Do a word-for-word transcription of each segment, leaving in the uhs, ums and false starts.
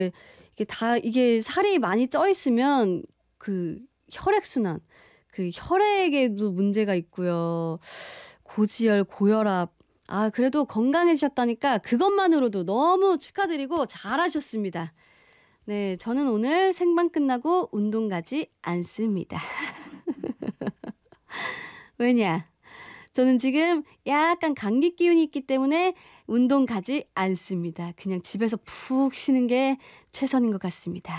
이게 다 이게 살이 많이 쪄 있으면 그 혈액순환, 그 혈액에도 문제가 있고요. 고지혈, 고혈압. 아, 그래도 건강해지셨다니까 그것만으로도 너무 축하드리고 잘하셨습니다. 네, 저는 오늘 생방 끝나고 운동 가지 않습니다. 왜냐? 저는 지금 약간 감기 기운이 있기 때문에 운동 가지 않습니다. 그냥 집에서 푹 쉬는 게 최선인 것 같습니다.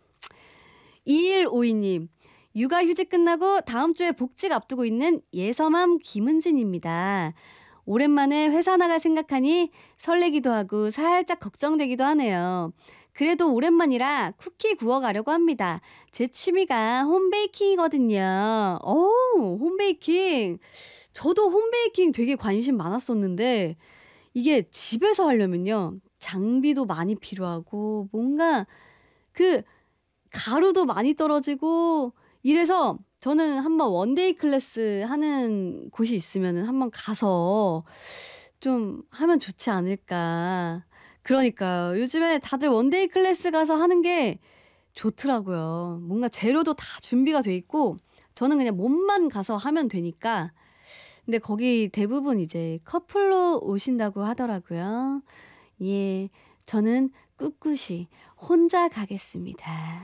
이일오이 님, 육아휴직 끝나고 다음 주에 복직 앞두고 있는 예서맘 김은진입니다. 오랜만에 회사 나갈 생각하니 설레기도 하고 살짝 걱정되기도 하네요. 그래도 오랜만이라 쿠키 구워가려고 합니다. 제 취미가 홈베이킹이거든요. 오, 홈베이킹. 저도 홈베이킹 되게 관심 많았었는데 이게 집에서 하려면요. 장비도 많이 필요하고 뭔가 그 가루도 많이 떨어지고 이래서 저는 한번 원데이 클래스 하는 곳이 있으면 한번 가서 좀 하면 좋지 않을까. 그러니까요. 요즘에 다들 원데이 클래스 가서 하는 게 좋더라고요. 뭔가 재료도 다 준비가 돼 있고 저는 그냥 몸만 가서 하면 되니까. 근데 거기 대부분 이제 커플로 오신다고 하더라고요. 예, 저는 꿋꿋이 혼자 가겠습니다.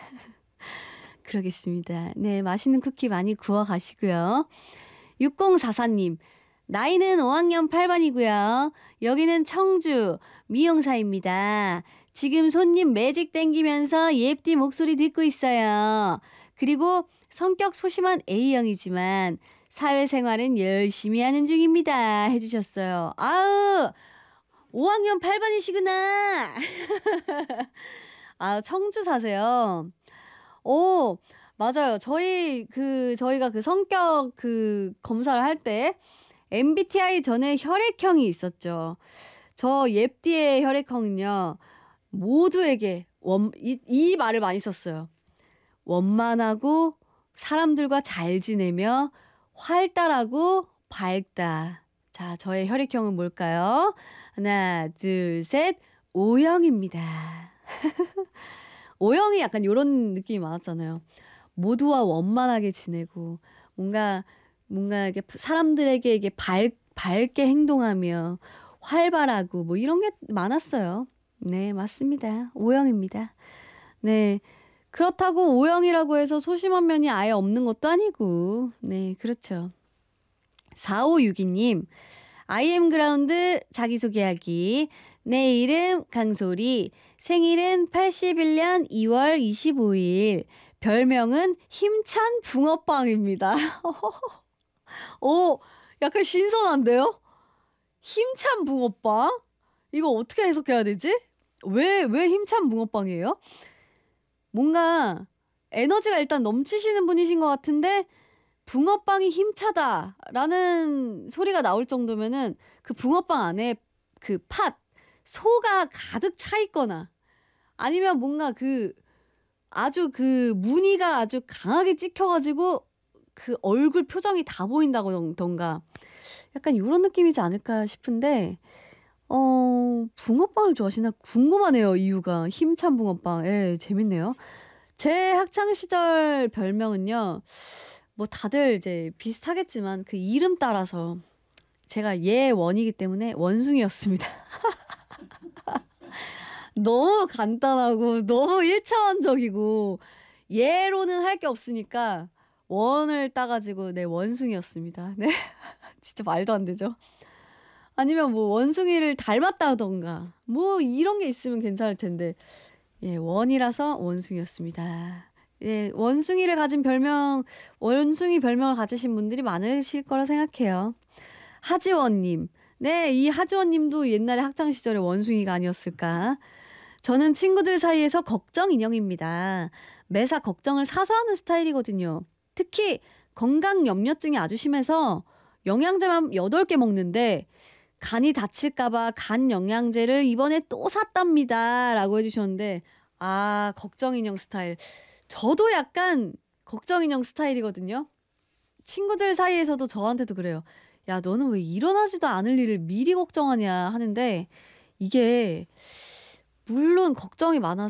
그러겠습니다. 네, 맛있는 쿠키 많이 구워 가시고요. 육공사사 님, 나이는 오 학년 팔 반이고요. 여기는 청주 미용사입니다. 지금 손님 매직 땡기면서 예쁘디 목소리 듣고 있어요. 그리고 성격 소심한 A형이지만 사회생활은 열심히 하는 중입니다. 해주셨어요. 아우, 오 학년 팔 반이시구나. 아, 청주 사세요. 오, 맞아요. 저희 그 저희가 그 성격 그 검사를 할 때 엠비티아이 전에 혈액형이 있었죠. 저 옙디의 혈액형은요. 모두에게 원, 이, 이 말을 많이 썼어요. 원만하고 사람들과 잘 지내며 활달하고 밝다. 자, 저의 혈액형은 뭘까요? 하나, 둘, 셋. O형입니다. O형이 약간 이런 느낌이 많았잖아요. 모두와 원만하게 지내고 뭔가 뭔가 이게 사람들에게 이게 밝 밝게 행동하며 활발하고 뭐 이런 게 많았어요. 네, 맞습니다. O형입니다. 네. 그렇다고 O형이라고 해서 소심한 면이 아예 없는 것도 아니고. 네, 그렇죠. 사오육이 님, 아이엠 그라운드 자기소개하기. 내 이름 강소리. 생일은 팔십일 년 이월 이십오일. 별명은 힘찬 붕어빵입니다. 오, 약간 신선한데요? 힘찬 붕어빵? 이거 어떻게 해석해야 되지? 왜, 왜 힘찬 붕어빵이에요? 뭔가 에너지가 일단 넘치시는 분이신 것 같은데 붕어빵이 힘차다라는 소리가 나올 정도면은 그 붕어빵 안에 그 팥, 소가 가득 차 있거나 아니면 뭔가 그 아주 그 무늬가 아주 강하게 찍혀가지고 그 얼굴 표정이 다 보인다던가 약간 이런 느낌이지 않을까 싶은데 어 붕어빵을 좋아하시나 궁금하네요. 이유가 힘찬 붕어빵. 예, 재밌네요. 제 학창 시절 별명은요. 뭐 다들 이제 비슷하겠지만 그 이름 따라서 제가 예원이기 때문에 원숭이였습니다. 너무 간단하고 너무 일차원적이고 예로는 할 게 없으니까 원을 따가지고 네, 원숭이였습니다. 네, 진짜 말도 안 되죠. 아니면 뭐 원숭이를 닮았다던가 뭐 이런 게 있으면 괜찮을 텐데 예, 원이라서 원숭이였습니다. 예, 원숭이를 가진 별명, 원숭이 별명을 가지신 분들이 많으실 거라 생각해요. 하지원님, 네, 이 하지원님도 옛날에 학창 시절에 원숭이가 아니었을까? 저는 친구들 사이에서 걱정 인형입니다. 매사 걱정을 사서 하는 스타일이거든요. 특히 건강 염려증이 아주 심해서 영양제만 여덟 개 먹는데 간이 다칠까봐 간 영양제를 이번에 또 샀답니다. 라고 해주셨는데 아, 걱정 인형 스타일. 저도 약간 걱정 인형 스타일이거든요. 친구들 사이에서도 저한테도 그래요. 야, 너는 왜 일어나지도 않을 일을 미리 걱정하냐 하는데 이게 물론 걱정이 많아서